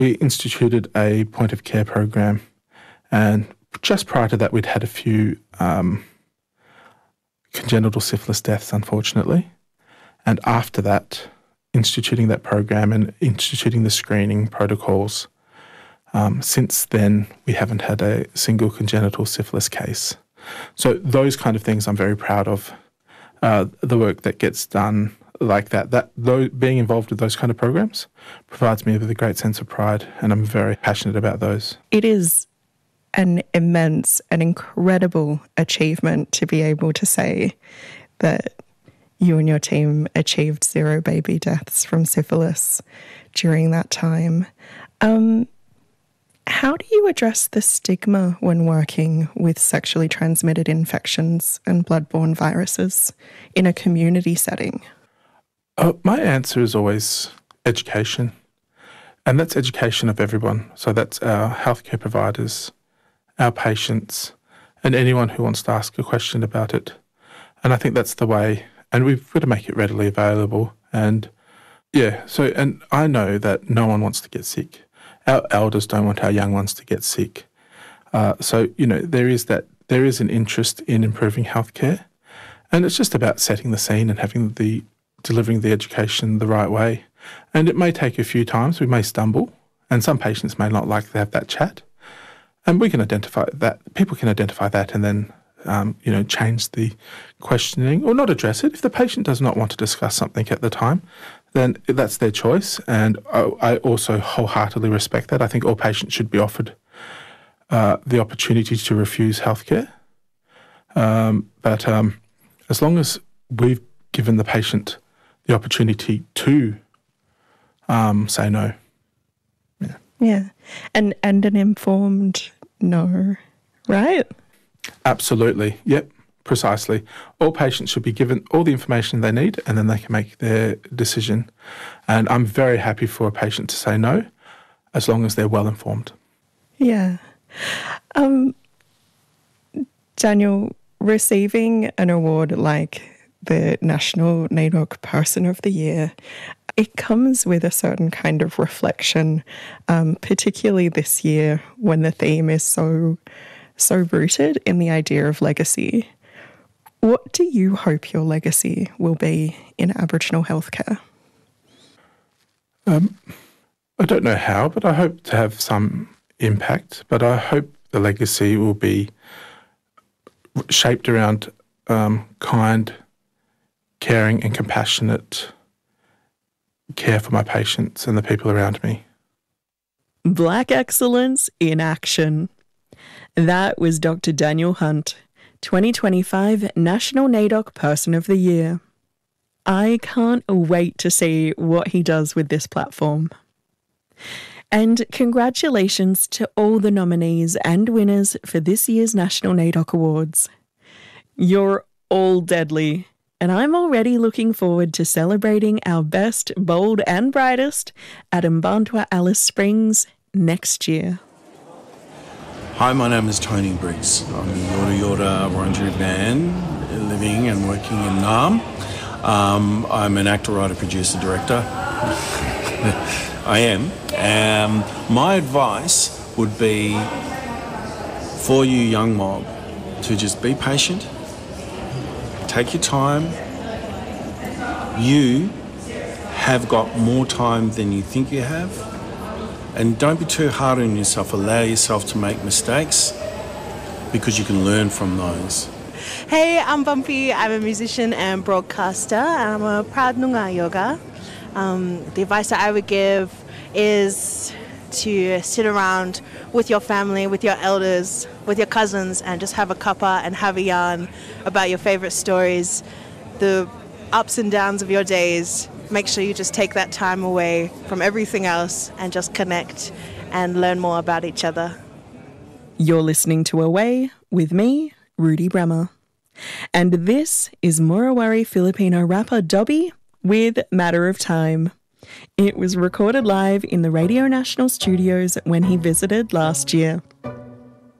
we instituted a point of care program, and just prior to that we'd had a few congenital syphilis deaths, unfortunately. And after that, instituting that program and instituting the screening protocols, since then we haven't had a single congenital syphilis case. So those kind of things I'm very proud of, the work that gets done like that. Being involved with those kind of programs provides me with a great sense of pride, and I'm very passionate about those. It is an immense and incredible achievement to be able to say that you and your team achieved 0 baby deaths from syphilis during that time. How do you address the stigma when working with sexually transmitted infections and bloodborne viruses in a community setting? My answer is always education, and that's education of everyone. So that's our healthcare providers, our patients, and anyone who wants to ask a question about it. And I think that's the way, and we've got to make it readily available. And and I know that no one wants to get sick. Our elders don't want our young ones to get sick. There is an interest in improving healthcare, and it's just about setting the scene and delivering the education the right way. And it may take a few times, we may stumble, and some patients may not like to have that chat. And we can identify that, people can identify that and then, change the questioning or not address it. If the patient does not want to discuss something at the time, then that's their choice. And I also wholeheartedly respect that. I think all patients should be offered the opportunity to refuse healthcare. But as long as we've given the patient the opportunity to say no. Yeah. And an informed no, right? Absolutely. Yep, precisely. All patients should be given all the information they need, and then they can make their decision. And I'm very happy for a patient to say no, as long as they're well informed. Yeah. Daniel, receiving an award like the National NAIDOC Person of the Year, it comes with a certain kind of reflection, particularly this year when the theme is so rooted in the idea of legacy. What do you hope your legacy will be in Aboriginal healthcare? I don't know how, but I hope to have some impact. But I hope the legacy will be shaped around kind, caring and compassionate care for my patients and the people around me. Black excellence in action. That was Dr. Daniel Hunt, 2025 National NAIDOC Person of the Year. I can't wait to see what he does with this platform. And congratulations to all the nominees and winners for this year's National NAIDOC Awards. You're all deadly, and I'm already looking forward to celebrating our best, bold and brightest at Mparntwe Alice Springs next year. Hi, my name is Tony Briggs. I'm a Yorta Yorta Wurundjeri band, living and working in Naarm. I'm an actor, writer, producer, director. I am. My advice would be for you young mob to just be patient, take your time. You have got more time than you think you have. And don't be too hard on yourself. Allow yourself to make mistakes because you can learn from those. Hey, I'm Bumpy. I'm a musician and broadcaster. I'm a proud Noongar yoga. The advice that I would give is to sit around with your family, with your elders, with your cousins, and just have a cuppa and have a yarn about your favourite stories, the ups and downs of your days. Make sure you just take that time away from everything else and just connect and learn more about each other. You're listening to Away with me, Rudy Bremer. And this is Murawari Filipino rapper Dobby with Matter of Time. It was recorded live in the Radio National studios when he visited last year.